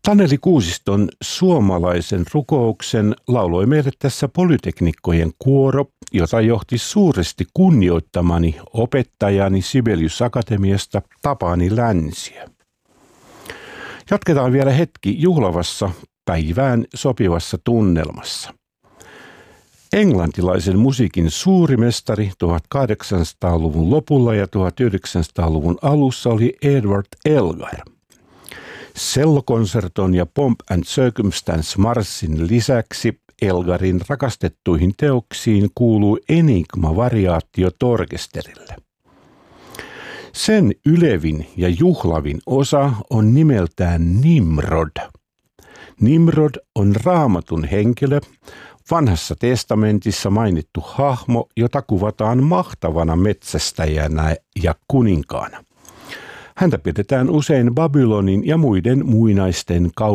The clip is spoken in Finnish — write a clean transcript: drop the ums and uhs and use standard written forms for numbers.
Taneli Kuusiston suomalaisen rukouksen lauloi meille tässä Polyteknikkojen kuoro, jota johti suuresti kunnioittamani opettajani Sibelius Akatemiasta Tapani Länsiä. Jatketaan vielä hetki juhlavassa päivään sopivassa tunnelmassa. Englantilaisen musiikin suurimestari 1800-luvun lopulla ja 1900-luvun alussa oli Edward Elgar. Cellokonserton ja Pomp and Circumstance marssin lisäksi Elgarin rakastettuihin teoksiin kuuluu Enigma-variaatio orkesterille. Sen ylevin ja juhlavin osa on nimeltään Nimrod. Nimrod on Raamatun henkilö, Vanhassa testamentissa mainittu hahmo, jota kuvataan mahtavana metsästäjänä ja kuninkaana. Häntä pidetään usein Babylonin ja muiden muinaisten